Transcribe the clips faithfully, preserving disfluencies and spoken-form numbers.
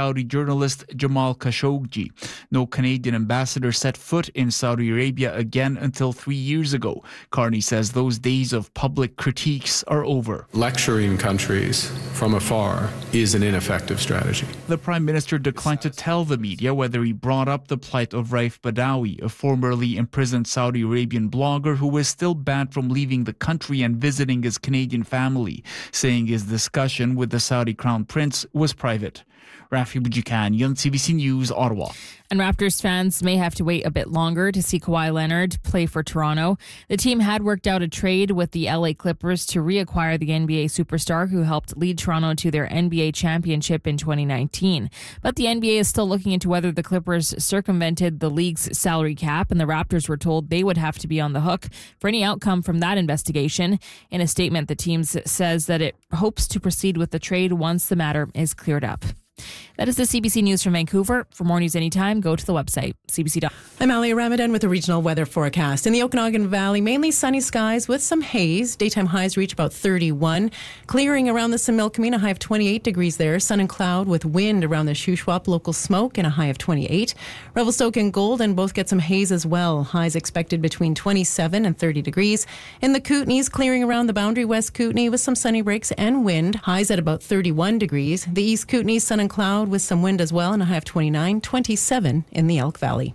Saudi journalist Jamal Khashoggi. No Canadian ambassador set foot in Saudi Arabia again until three years ago. Carney says those days of public critiques are over. Lecturing countries from afar is an ineffective strategy. The Prime Minister declined to tell the media whether he brought up the plight of Raif Badawi, a formerly imprisoned Saudi Arabian blogger who was still banned from leaving the country and visiting his Canadian family, saying his discussion with the Saudi Crown Prince was private. Rafi Bujikanian, C B C News, Ottawa. And Raptors fans may have to wait a bit longer to see Kawhi Leonard play for Toronto. The team had worked out a trade with the L A Clippers to reacquire the N B A superstar who helped lead Toronto to their N B A championship in twenty nineteen. But the N B A is still looking into whether the Clippers circumvented the league's salary cap, and the Raptors were told they would have to be on the hook for any outcome from that investigation. In a statement, the team says that it hopes to proceed with the trade once the matter is cleared up. That is the C B C News from Vancouver. For more news anytime, go to the website, c b c dot com. I'm Ali Ramadan with the regional weather forecast. In the Okanagan Valley, mainly sunny skies with some haze. Daytime highs reach about thirty-one. Clearing around the Similkameen, a high of twenty-eight degrees there. Sun and cloud with wind around the Shuswap, local smoke, and a high of twenty-eight. Revelstoke and Golden both get some haze as well. Highs expected between twenty-seven and thirty degrees. In the Kootenays, clearing around the Boundary West Kootenay with some sunny breaks and wind. Highs at about thirty-one degrees. The East Kootenays, sun and cloud with some wind as well, and a high of twenty-nine, twenty-seven in the Elk Valley.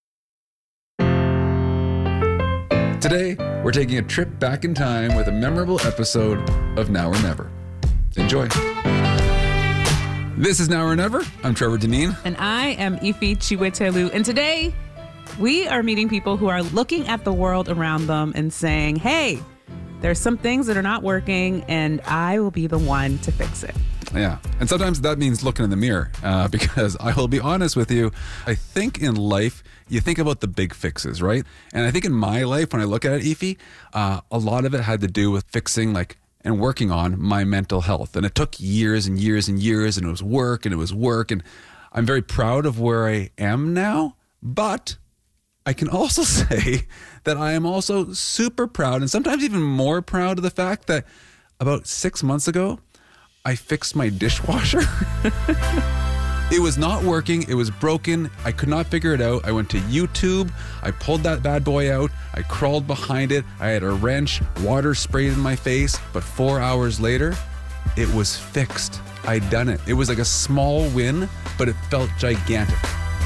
Today, we're taking a trip back in time with a memorable episode of Now or Never. Enjoy. This is Now or Never. I'm Trevor Deneen. And I am Ife Chiwetelu. And today, we are meeting people who are looking at the world around them and saying, hey, there's some things that are not working, and I will be the one to fix it. Yeah. And sometimes that means looking in the mirror uh, because I will be honest with you. I think in life, you think about the big fixes, right? And I think in my life, when I look at it, Ife, uh, a lot of it had to do with fixing like and working on my mental health. And it took years and years and years, and it was work and it was work. And I'm very proud of where I am now. But I can also say that I am also super proud, and sometimes even more proud of the fact that about six months ago, I fixed my dishwasher. It was not working. It was broken. I could not figure it out. I went to YouTube. I pulled that bad boy out. I crawled behind it. I had a wrench, water sprayed in my face. But four hours later, it was fixed. I'd done it. It was like a small win, but it felt gigantic.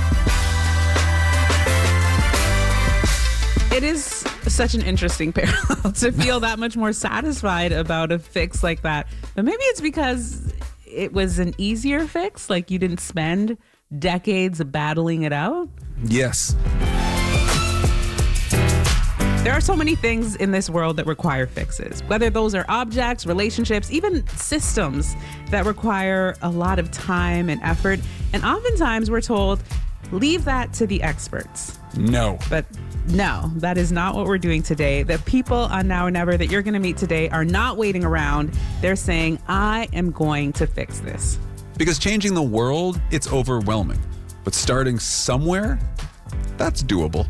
It is such an interesting parallel to feel that much more satisfied about a fix like that. But maybe it's because it was an easier fix, like you didn't spend decades battling it out. Yes. There are so many things in this world that require fixes, whether those are objects, relationships, even systems that require a lot of time and effort. And oftentimes we're told, leave that to the experts. No. But no, that is not what we're doing today. The people on Now or Never that you're going to meet today are not waiting around. They're saying, I am going to fix this. Because changing the world, it's overwhelming. But starting somewhere, that's doable.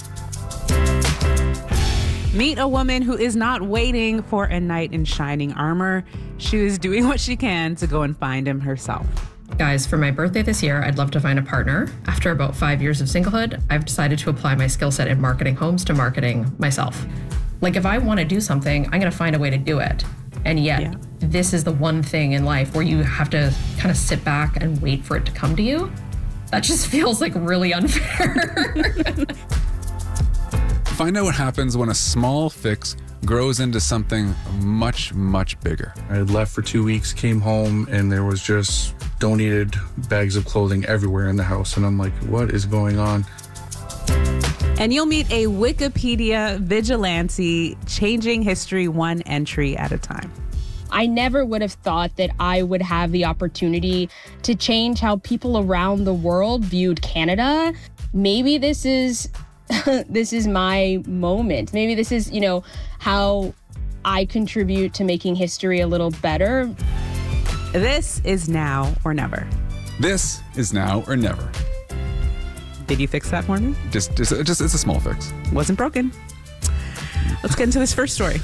Meet a woman who is not waiting for a knight in shining armor. She is doing what she can to go and find him herself. Guys, for my birthday this year, I'd love to find a partner. After about five years of singlehood, I've decided to apply my skill set in marketing homes to marketing myself. Like, if I want to do something, I'm going to find a way to do it. And yet, yeah. This is the one thing in life where you have to kind of sit back and wait for it to come to you. That just feels like really unfair. Find out what happens when a small fix grows into something much, much bigger. I had left for two weeks, came home, and there was just donated bags of clothing everywhere in the house. And I'm like, what is going on? And you'll meet a Wikipedia vigilante, changing history one entry at a time. I never would have thought that I would have the opportunity to change how people around the world viewed Canada. Maybe this is this is my moment. Maybe this is, you know, how I contribute to making history a little better. This is Now or Never. This is Now or Never. Did you fix that for me? Just, just, just it's a small fix. Wasn't broken. Let's get into this first story.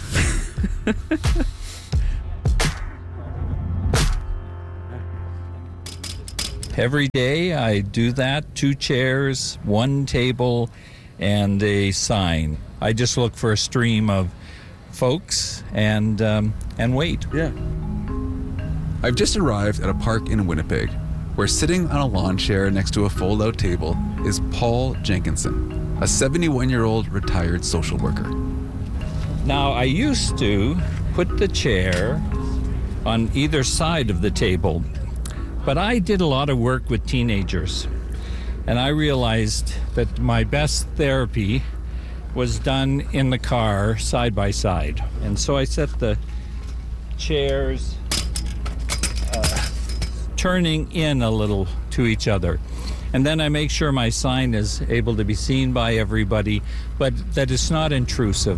Every day I do that, two chairs, one table, and a sign. I just look for a stream of folks and um, and wait. Yeah. I've just arrived at a park in Winnipeg, where sitting on a lawn chair next to a fold-out table is Paul Jenkinson, a seventy-one-year-old retired social worker. Now, I used to put the chair on either side of the table, but I did a lot of work with teenagers, and I realized that my best therapy was done in the car side by side. And so I set the chairs uh, turning in a little to each other. And then I make sure my sign is able to be seen by everybody, but that it's not intrusive.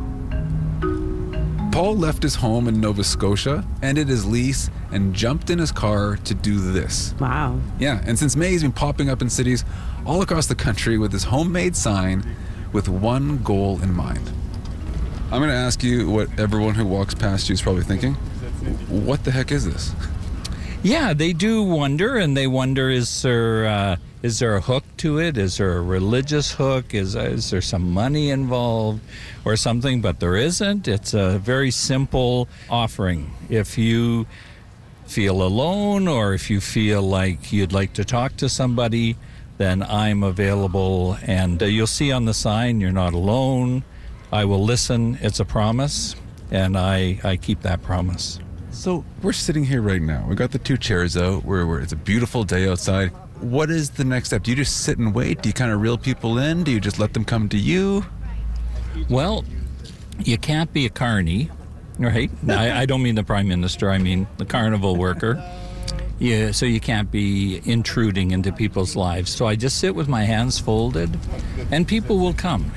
Paul left his home in Nova Scotia, ended his lease, and jumped in his car to do this. Wow. Yeah, and since May, he's been popping up in cities all across the country with his homemade sign with one goal in mind. I'm going to ask you what everyone who walks past you is probably thinking. What the heck is this? Yeah, they do wonder, and they wonder, is there uh, is there a hook to it? Is there a religious hook? Is, uh, is there some money involved or something? But there isn't. It's a very simple offering. If you feel alone or if you feel like you'd like to talk to somebody, then I'm available. And uh, you'll see on the sign, you're not alone. I will listen. It's a promise, and I, I keep that promise. So we're sitting here right now. We got the two chairs out. We're, we're, it's a beautiful day outside. What is the next step? Do you just sit and wait? Do you kind of reel people in? Do you just let them come to you? Well, you can't be a carny, right? I, I don't mean the Prime Minister. I mean the carnival worker. Yeah, so you can't be intruding into people's lives. So I just sit with my hands folded, and people will come.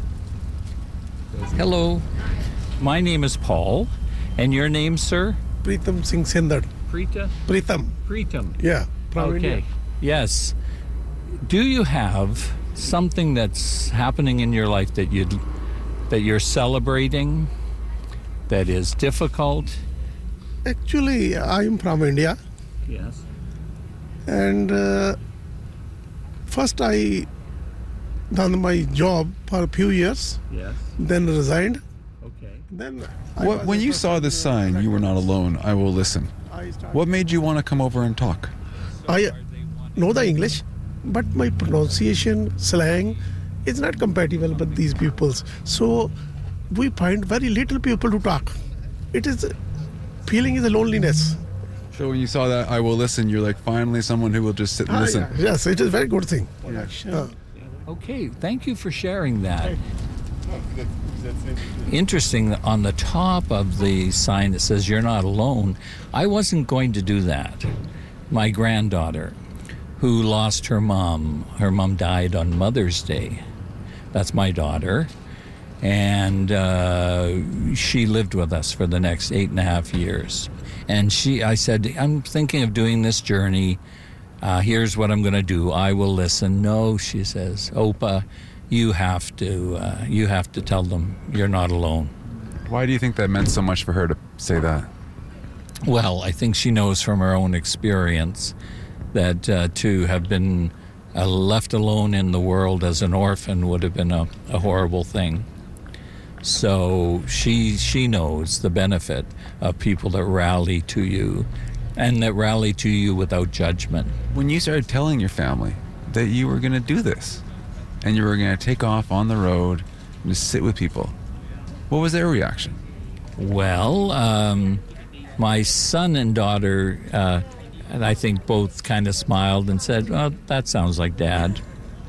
Hello, my name is Paul, and your name, sir? Preetam Singh Sindhad. Preeta? Preetam. Preetam. Yeah. From okay. India. Yes. Do you have something that's happening in your life that you that you're celebrating, that is difficult? Actually, I am from India. Yes. And uh, first I done my job for a few years. Yes. Then resigned. Okay. Then What, when you saw this sign, you were not alone, I will listen. What made you want to come over and talk? I know the English, but my pronunciation, slang is not compatible with these people's. So we find very little people to talk. It is, feeling is a loneliness. So when you saw that, I will listen, you're like, finally someone who will just sit and Ah, listen. yeah. Yes, it is a very good thing. Yeah. Uh, Okay, thank you for sharing that. Interesting, on the top of the sign that says you're not alone, I wasn't going to do that. My granddaughter, who lost her mom, her mom died on Mother's Day. That's my daughter. And uh, she lived with us for the next eight and a half years. And she, I said, I'm thinking of doing this journey. Uh, here's what I'm going to do. I will listen. No, she says, Opa, you have to, uh, you have to tell them you're not alone. Why do you think that meant so much for her to say that? Well, I think she knows from her own experience that uh, to have been uh, left alone in the world as an orphan would have been a, a horrible thing. So she she knows the benefit of people that rally to you and that rally to you without judgment. When you started telling your family that you were going to do this and you were going to take off on the road and just sit with people, what was their reaction? Well, um, my son and daughter, uh, and I think both kind of smiled and said, well, that sounds like Dad.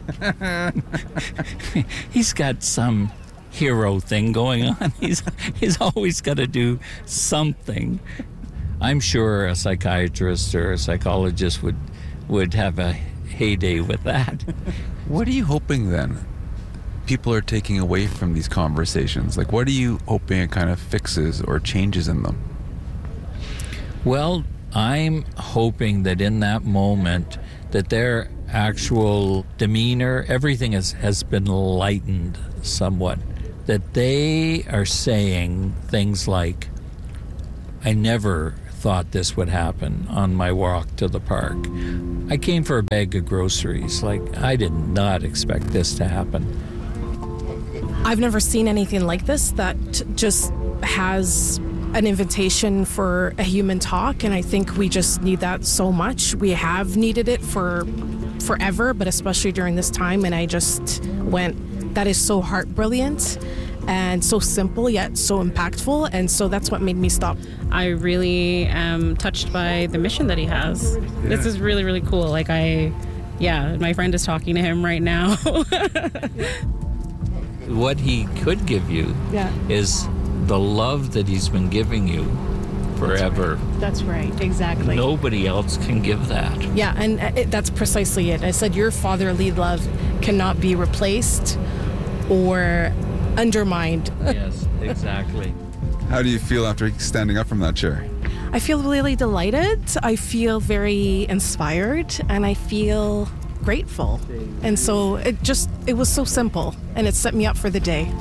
He's got some hero thing going on. He's he's always got to do something. I'm sure a psychiatrist or a psychologist would would have a heyday with that. What are you hoping then people are taking away from these conversations? Like, what are you hoping it kind of fixes or changes in them? Well, I'm hoping that in that moment that their actual demeanor, everything has, has been lightened somewhat. That they are saying things like, I never thought this would happen on my walk to the park. I came for a bag of groceries. Like, I did not expect this to happen. I've never seen anything like this that just has an invitation for a human talk, and I think we just need that so much. We have needed it for forever, but especially during this time, and I just went, that is so heart brilliant and so simple yet so impactful, and so that's what made me stop. I really am touched by the mission that he has. Yeah. This is really, really cool. Like I, yeah, my friend is talking to him right now. What he could give you yeah. is the love that he's been giving you forever. That's right, That's right. exactly. Nobody else can give that. Yeah, and it, that's precisely it. I said your fatherly love cannot be replaced or undermined. Yes, exactly. How do you feel after standing up from that chair? I feel really delighted. I feel very inspired, and I feel grateful. And so it just, it was so simple, and it set me up for the day.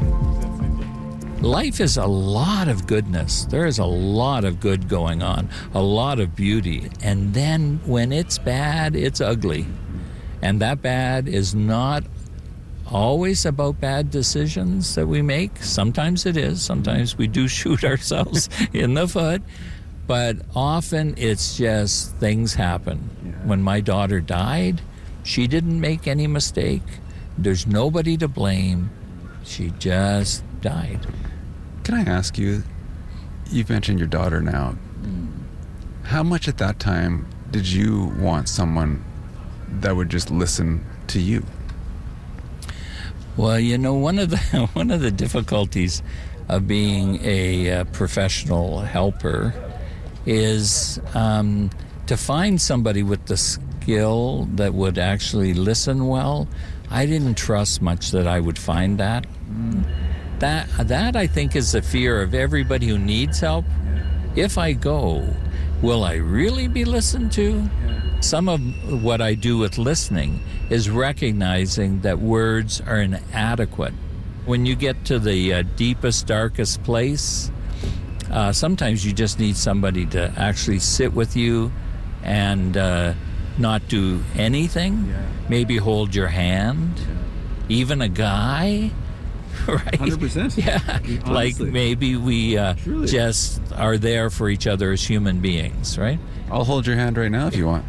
Life is a lot of goodness. There is a lot of good going on, a lot of beauty. And then when it's bad, it's ugly. And that bad is not always about bad decisions that we make. Sometimes it is. Sometimes we do shoot ourselves in the foot. But often it's just things happen. Yeah. When my daughter died, she didn't make any mistake. There's nobody to blame. She just died. Can I ask you, you've mentioned your daughter now. How much at that time did you want someone that would just listen to you? Well, you know, one of the one of the difficulties of being a uh, professional helper is um, to find somebody with the skill that would actually listen well. I didn't trust much that I would find that. Mm. That, that I think is the fear of everybody who needs help. If I go, will I really be listened to? Some of what I do with listening is recognizing that words are inadequate. When you get to the uh, deepest, darkest place, uh, sometimes you just need somebody to actually sit with you and uh, not do anything. Maybe hold your hand. Even a guy. Right? one hundred percent. Yeah. Honestly. Like maybe we uh, just are there for each other as human beings, right? I'll hold your hand right now if you want.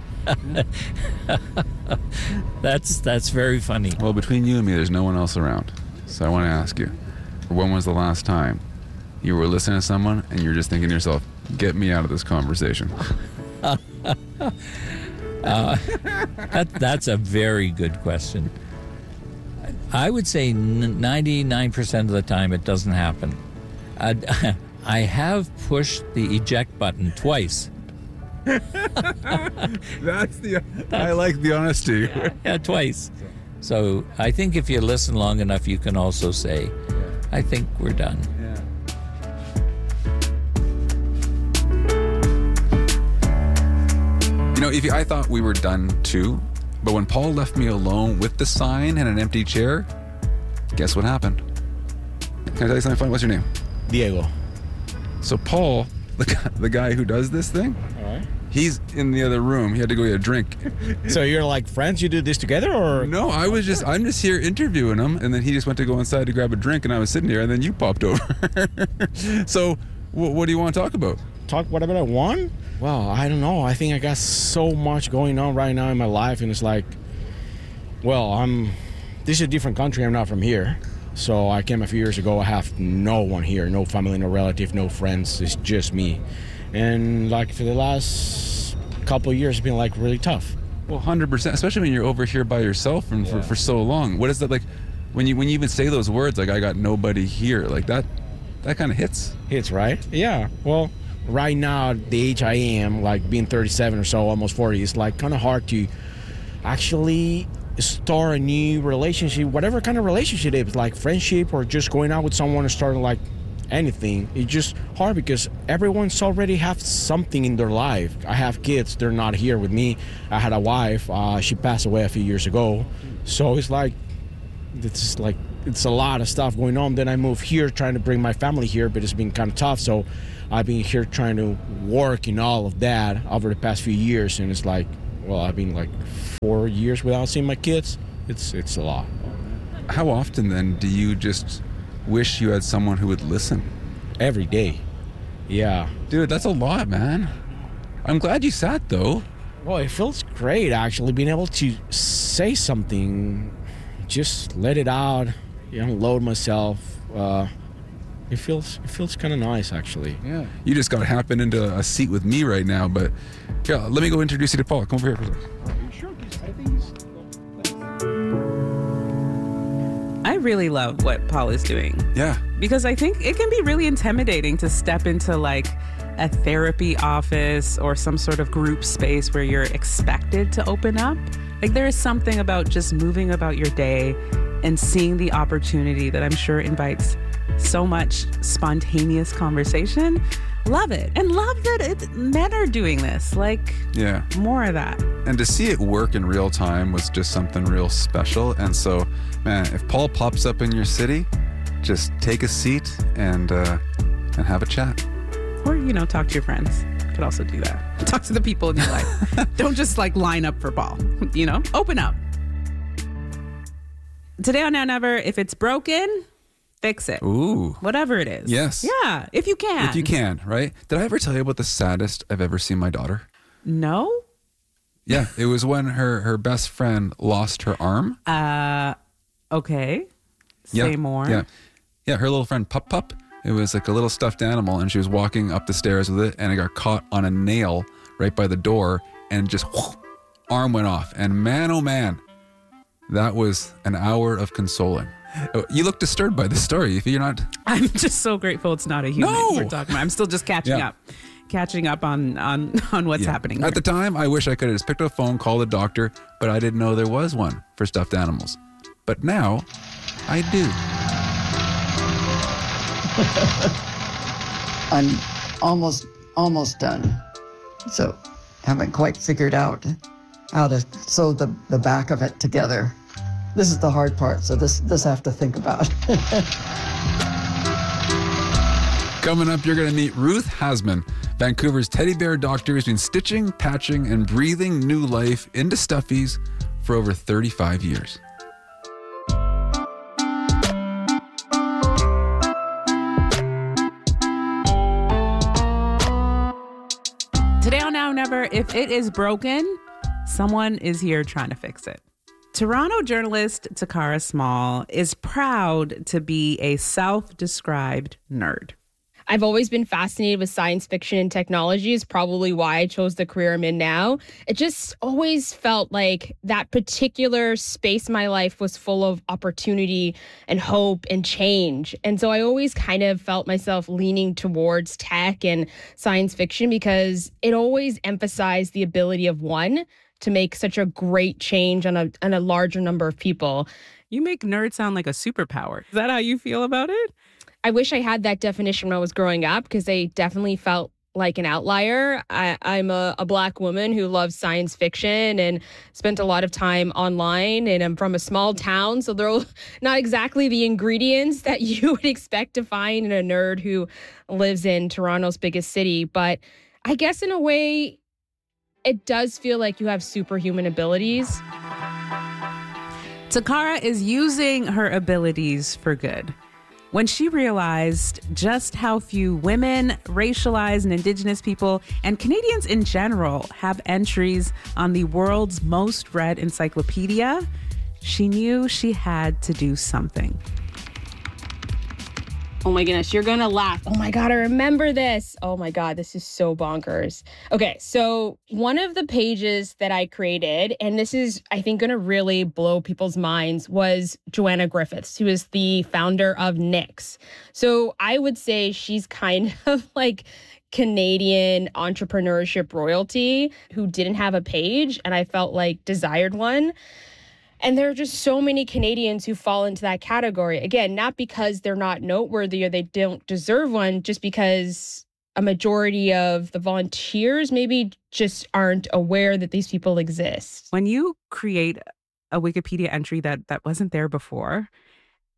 that's that's very funny. Well, between you and me, there's no one else around. So I want to ask you, when was the last time you were listening to someone and you're just thinking to yourself, get me out of this conversation? uh, that, that's a very good question. I would say ninety-nine percent of the time it doesn't happen. Uh, I have pushed the eject button twice. That's the. That's, I like the honesty. Yeah, yeah, twice. So I think if you listen long enough, you can also say, I think we're done. Yeah. You know, Evie, I thought we were done too. But when Paul left me alone with the sign and an empty chair, guess what happened? Can I tell you something funny? What's your name? Diego. So Paul, the guy, the guy who does this thing, all right, he's in the other room. He had to go get a drink. So you're like friends? You do this together, or? No, I was just, I'm just here interviewing him, and then he just went to go inside to grab a drink, and I was sitting here, and then you popped over. So w- what do you want to talk about? Talk whatever I want? Well, I don't know. I think I got so much going on right now in my life, and it's like, well, I'm, this is a different country. I'm not from here. So I came a few years ago. I have no one here, no family, no relative, no friends. It's just me. And like for the last couple of years, it's been like really tough. Well, one hundred percent, especially when you're over here by yourself and yeah. for, for so long. What is that like, when you when you even say those words, like, I got nobody here, like that, that kind of hits. Hits, right? Yeah, well, right now, the age I am, like being thirty-seven or so, almost forty, it's like kind of hard to actually start a new relationship, whatever kind of relationship it is, like friendship or just going out with someone or starting like anything. It's just hard because everyone's already have something in their life. I have kids, they're not here with me. I had a wife, uh, she passed away a few years ago. So it's like, it's like it's a lot of stuff going on. Then I moved here trying to bring my family here, but it's been kind of tough. So I've been here trying to work in all of that over the past few years. And it's like, well, I've been like four years without seeing my kids. It's it's a lot. How often then do you just wish you had someone who would listen? Every day. Yeah. Dude, that's a lot, man. I'm glad you sat though. Well, it feels great actually being able to say something, just let it out, you know, unload myself. Uh, it feels it feels kind of nice actually. Yeah. You just got to happen into a seat with me right now, but yeah, let me go introduce you to Paul. Come over here for a second. Sure, I think he's... I really love what Paul is doing. Yeah. Because I think it can be really intimidating to step into like a therapy office or some sort of group space where you're expected to open up. Like there is something about just moving about your day and seeing the opportunity that I'm sure invites so much spontaneous conversation. Love it. And love that it, men are doing this. Like, yeah, more of that. And to see it work in real time was just something real special. And so, man, if Paul pops up in your city, just take a seat and uh, and have a chat. Or, you know, talk to your friends. You could also do that. Talk to the people in your life. Don't just like line up for Paul, you know, open up. Today on Now Never, if it's broken, fix it. Ooh. Whatever it is. Yes. Yeah, if you can. If you can, right? Did I ever tell you about the saddest I've ever seen my daughter? No. Yeah, it was when her, her best friend lost her arm. Uh, okay. Say yeah, more. Yeah. Yeah, her little friend Pup Pup. It was like a little stuffed animal, and she was walking up the stairs with it, and it got caught on a nail right by the door, and just whoosh, arm went off. And man, oh man, that was an hour of consoling. You look disturbed by this story. If you're not, I'm just so grateful it's not a human No! we're talking about. I'm still just catching Yeah. up, catching up on on on what's Yeah. happening. At here. the time, I wish I could have just picked up a phone, called a doctor, but I didn't know there was one for stuffed animals. But now, I do. I'm almost almost done. So haven't quite figured out how to sew the, the back of it together. This is the hard part, so this this I have to think about. Coming up, you're going to meet Ruth Hasman, Vancouver's teddy bear doctor who's been stitching, patching, and breathing new life into stuffies for over thirty-five years. Today on Now Never, if it is broken, someone is here trying to fix it. Toronto journalist Takara Small is proud to be a self-described nerd. I've always been fascinated with science fiction and technology, is probably why I chose the career I'm in now. It just always felt like that particular space in my life was full of opportunity and hope and change. And so I always kind of felt myself leaning towards tech and science fiction because it always emphasized the ability of one to make such a great change on a on a larger number of people. You make nerd sound like a superpower. Is that how you feel about it? I wish I had that definition when I was growing up because I definitely felt like an outlier. I, I'm a, a Black woman who loves science fiction and spent a lot of time online, and I'm from a small town, so they're not exactly the ingredients that you would expect to find in a nerd who lives in Toronto's biggest city. But I guess in a way, it does feel like you have superhuman abilities. Takara is using her abilities for good. When she realized just how few women, racialized and Indigenous people, and Canadians in general have entries on the world's most read encyclopedia, she knew she had to do something. Oh my goodness, you're gonna laugh. Oh my God, I remember this. Oh my God, this is so bonkers. Okay, so one of the pages that I created, and this is, I think, gonna really blow people's minds, was Joanna Griffiths, who is the founder of Knix. So I would say she's kind of like Canadian entrepreneurship royalty who didn't have a page, and I felt like desired one. And there are just so many Canadians who fall into that category. Again, not because they're not noteworthy or they don't deserve one, just because a majority of the volunteers maybe just aren't aware that these people exist. When you create a Wikipedia entry that, that wasn't there before,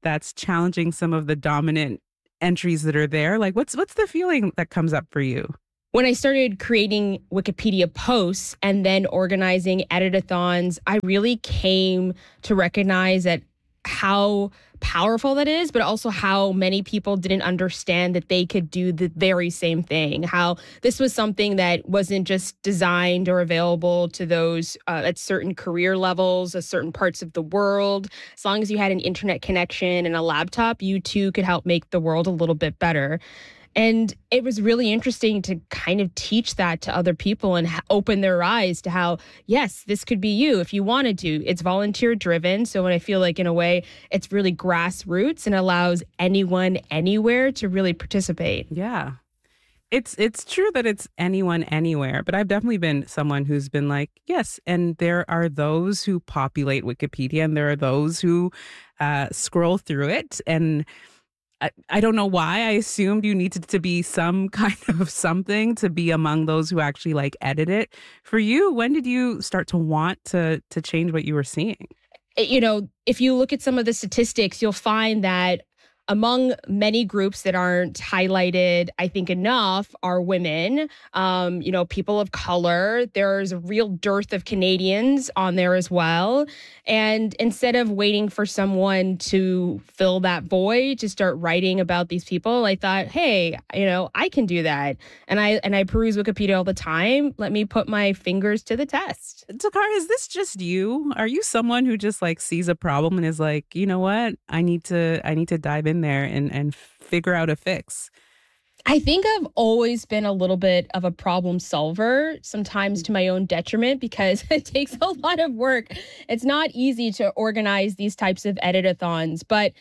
that's challenging some of the dominant entries that are there? Like, what's what's the feeling that comes up for you? When I started creating Wikipedia posts and then organizing editathons, I really came to recognize that how powerful that is, but also how many people didn't understand that they could do the very same thing. How this was something that wasn't just designed or available to those uh, at certain career levels, at certain parts of the world. As long as you had an internet connection and a laptop, you too could help make the world a little bit better. And it was really interesting to kind of teach that to other people and open their eyes to how, yes, this could be you if you wanted to. It's volunteer driven. So I feel like in a way, it's really grassroots and allows anyone anywhere to really participate. Yeah. It's it's true that it's anyone anywhere, but I've definitely been someone who's been like, yes, and there are those who populate Wikipedia and there are those who uh, scroll through it. And I, I don't know why I assumed you needed to be some kind of something to be among those who actually like edit it. For you, when did you start to want to to change what you were seeing? You know, if you look at some of the statistics, you'll find that among many groups that aren't highlighted, I think, enough are women, um, you know, people of color. There's a real dearth of Canadians on there as well. And instead of waiting for someone to fill that void, to start writing about these people, I thought, hey, you know, I can do that. And I and I peruse Wikipedia all the time. Let me put my fingers to the test. Takara, is this just you? Are you someone who just like sees a problem and is like, you know what? I need to I need to dive in there and, and figure out a fix? I think I've always been a little bit of a problem solver, sometimes to my own detriment, because it takes a lot of work. It's not easy to organize these types of editathons, but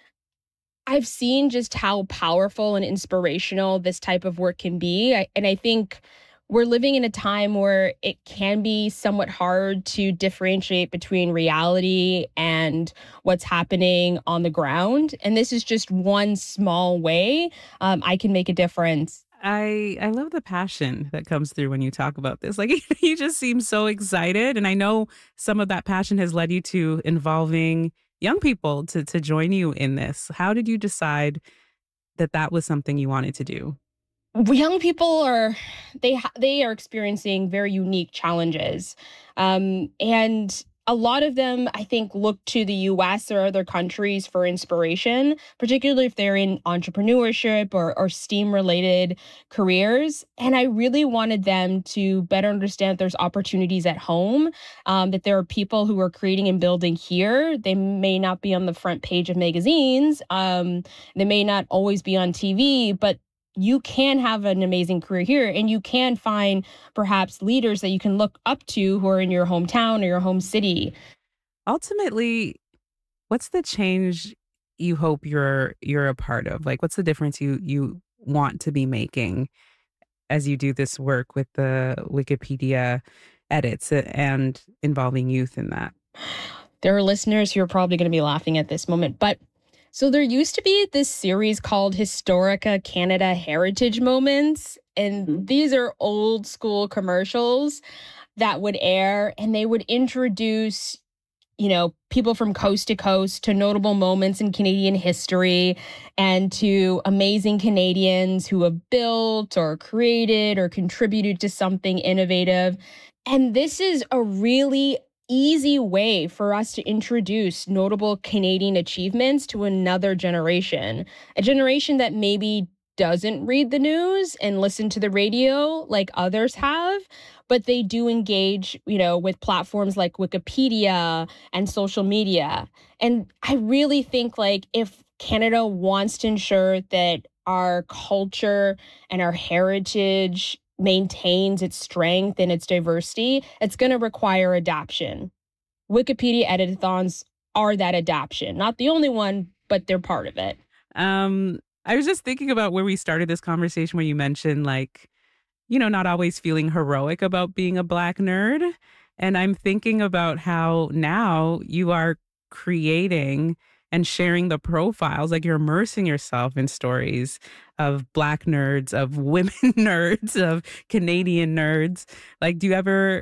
I've seen just how powerful and inspirational this type of work can be. I, and I think we're living in a time where it can be somewhat hard to differentiate between reality and what's happening on the ground. And this is just one small way um, I can make a difference. I, I love the passion that comes through when you talk about this. Like, you just seem so excited. And I know some of that passion has led you to involving young people to, to join you in this. How did you decide that that was something you wanted to do? Young people are, they ha- they are experiencing very unique challenges. Um, and a lot of them, I think, look to the U S or other countries for inspiration, particularly if they're in entrepreneurship or, or STEAM-related careers. And I really wanted them to better understand that there's opportunities at home, um, that there are people who are creating and building here. They may not be on the front page of magazines. Um, they may not always be on T V, but you can have an amazing career here, and you can find perhaps leaders that you can look up to who are in your hometown or your home city. Ultimately, what's the change you hope you're you're a part of? Like, what's the difference you you want to be making as you do this work with the Wikipedia edits and involving youth in that? There are listeners who are probably going to be laughing at this moment, but so there used to be this series called Historica Canada Heritage Moments, and mm-hmm. these are old school commercials that would air, and they would introduce, you know, people from coast to coast to notable moments in Canadian history and to amazing Canadians who have built or created or contributed to something innovative. And this is a really easy way for us to introduce notable Canadian achievements to another generation, a generation that maybe doesn't read the news and listen to the radio like others have, but they do engage, you know, with platforms like Wikipedia and social media. And I really think, like, if Canada wants to ensure that our culture and our heritage maintains its strength and its diversity, it's going to require adaptation. Wikipedia editathons are that adaptation. Not the only one, but they're part of it. Um, I was just thinking about where we started this conversation, where you mentioned, like, you know, not always feeling heroic about being a Black nerd. And I'm thinking about how now you are creating and sharing the profiles, like you're immersing yourself in stories of Black nerds, of women nerds, of Canadian nerds. Like, do you ever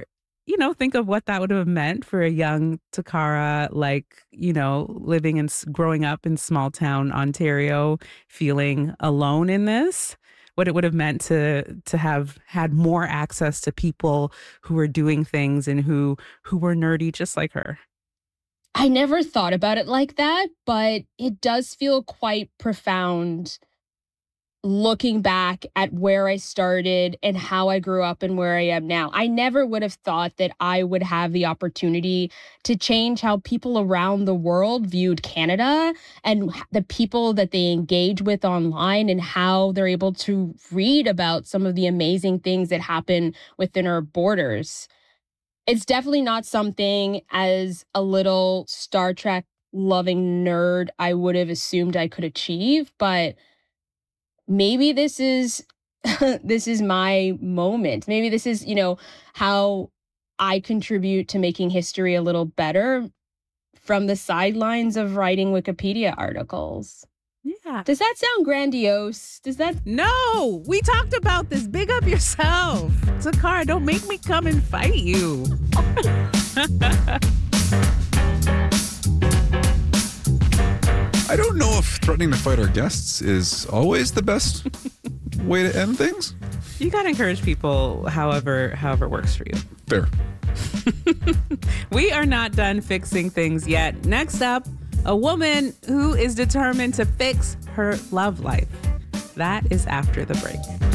you know, think of what that would have meant for a young Takara, like, you know, living and growing up in small town Ontario, feeling alone in this, what it would have meant to to have had more access to people who were doing things and who who were nerdy just like her. I never thought about it like that, but it does feel quite profound looking back at where I started and how I grew up and where I am now. I never would have thought that I would have the opportunity to change how people around the world viewed Canada and the people that they engage with online and how they're able to read about some of the amazing things that happen within our borders. It's definitely not something as a little Star Trek loving nerd I would have assumed I could achieve, but maybe this is this is my moment. Maybe this is, you know, how I contribute to making history a little better from the sidelines of writing Wikipedia articles. Yeah. Does that sound grandiose? Does that? No, we talked about this. Big up yourself. Takara, don't make me come and fight you. I don't know if threatening to fight our guests is always the best way to end things. You got to encourage people however however works for you. Fair. We are not done fixing things yet. Next up, a woman who is determined to fix her love life. That is after the break.